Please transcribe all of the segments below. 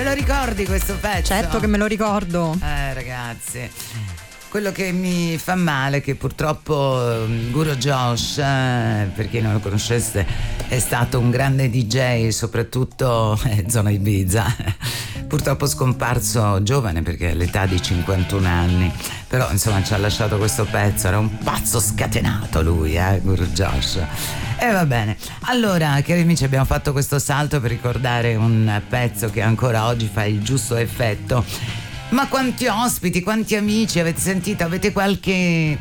Te lo ricordi questo pezzo? Certo che me lo ricordo. Ragazzi, quello che mi fa male è che purtroppo Guru Josh, per chi non lo conoscesse, è stato un grande DJ, soprattutto zona Ibiza. Purtroppo scomparso giovane, perché all'età di 51 anni. Però insomma ci ha lasciato questo pezzo, era un pazzo scatenato lui, Guru Josh. E va bene. Allora, cari amici, abbiamo fatto questo salto per ricordare un pezzo che ancora oggi fa il giusto effetto. Ma quanti ospiti, quanti amici avete sentito? Avete qualche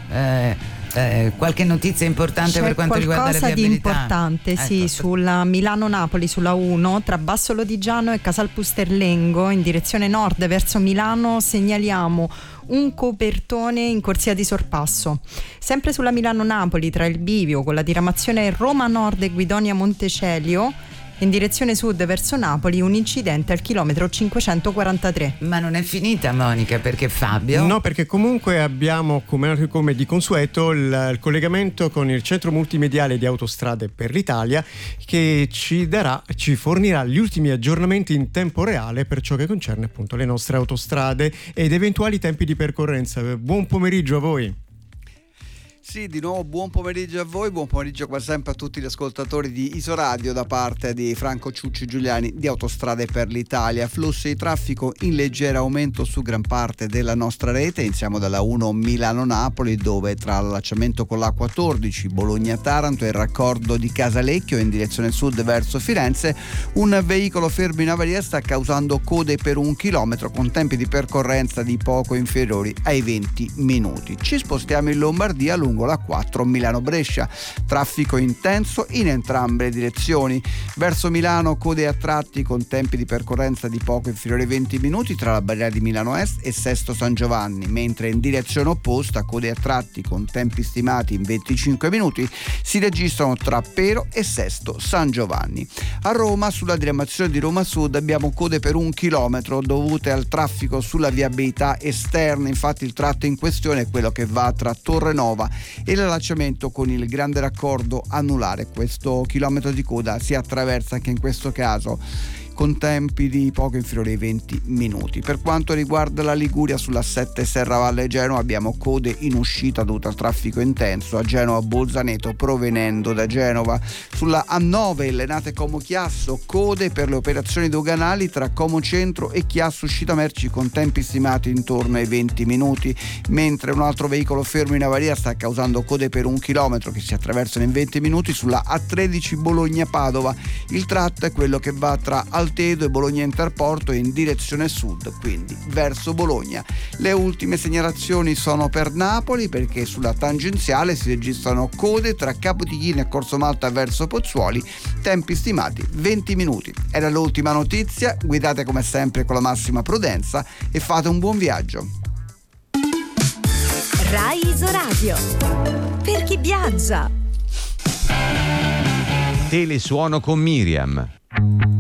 notizia importante per quanto riguarda la viabilità? Qualcosa di importante, sì, sulla Milano-Napoli, sulla 1, tra Basso Lodigiano e Casal Pusterlengo, in direzione nord verso Milano, segnaliamo un copertone in corsia di sorpasso. Sempre sulla Milano-Napoli, tra il bivio con la diramazione Roma Nord e Guidonia Montecelio, in direzione sud verso Napoli, un incidente al chilometro 543. Ma non è finita, Monica, perché Fabio? No, perché comunque abbiamo come di consueto il collegamento con il centro multimediale di Autostrade per l'Italia, che ci fornirà gli ultimi aggiornamenti in tempo reale per ciò che concerne appunto le nostre autostrade ed eventuali tempi di percorrenza. Buon pomeriggio a voi. Sì, di nuovo buon pomeriggio a voi, buon pomeriggio come sempre a tutti gli ascoltatori di Isoradio da parte di Franco Ciucci Giuliani di Autostrade per l'Italia. Flussi di traffico in leggero aumento su gran parte della nostra rete. Iniziamo dalla 1 Milano-Napoli, dove tra l'allacciamento con l'A14 Bologna-Taranto e il raccordo di Casalecchio in direzione sud verso Firenze, un veicolo fermo in avaria sta causando code per 1 chilometro con tempi di percorrenza di poco inferiori ai 20 minuti. Ci spostiamo in Lombardia lungo la 4 Milano-Brescia, traffico intenso in entrambe le direzioni. Verso Milano code a tratti con tempi di percorrenza di poco inferiori ai 20 minuti tra la barriera di Milano Est e Sesto San Giovanni, mentre in direzione opposta code a tratti con tempi stimati in 25 minuti si registrano tra Pero e Sesto San Giovanni. A Roma, sulla diramazione di Roma Sud, abbiamo code per 1 chilometro dovute al traffico sulla viabilità esterna. Infatti il tratto in questione è quello che va tra Torre Nova e l'allacciamento con il grande raccordo anulare. Questo chilometro di coda si attraversa anche in questo caso con tempi di poco inferiori ai 20 minuti. Per quanto riguarda la Liguria, sulla 7 Serravalle Genova abbiamo code in uscita dovute al traffico intenso a Genova-Bolzaneto provenendo da Genova. Sulla A9 Lenate-Como Chiasso code per le operazioni doganali tra Como Centro e Chiasso uscita merci con tempi stimati intorno ai 20 minuti, mentre un altro veicolo fermo in avaria sta causando code per 1 chilometro che si attraversano in 20 minuti sulla A13 Bologna-Padova. Il tratto è quello che va tra Altedo e Bologna Interporto in direzione sud, quindi verso Bologna. Le ultime segnalazioni sono per Napoli, perché sulla tangenziale si registrano code tra Capodichino e Corso Malta verso Pozzuoli, tempi stimati 20 minuti. Era l'ultima notizia, guidate come sempre con la massima prudenza e fate un buon viaggio. Rai Isoradio, per chi viaggia. Telesuono con Miriam.